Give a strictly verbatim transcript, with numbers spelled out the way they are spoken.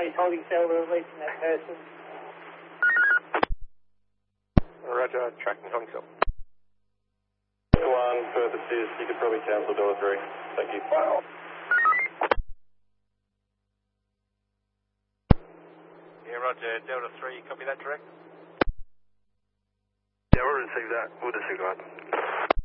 please holding cell to releasing that person. Roger, tracking holding cell. One further assist, you could probably cancel Delta three. Thank you. Yeah, Roger, Delta three, copy that direct? Yeah, we'll receive that. We'll disregard.